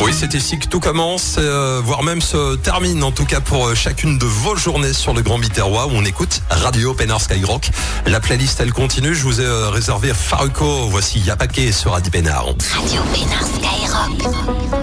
Oui, c'est ici que tout commence, voire même se termine, en tout cas pour chacune de vos journées sur le Grand Biterrois où on écoute Radio Open Air Skyrock. La playlist, elle continue. Je vous ai réservé Faruko. Voici Yapake sur Adi Pénard. Radio Open Air Skyrock.